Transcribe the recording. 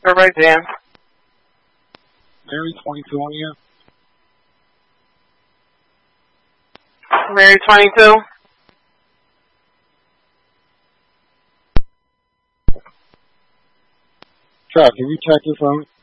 All right, Dan. Mary 22 on you. Mary 22. Chuck, can you check your phone?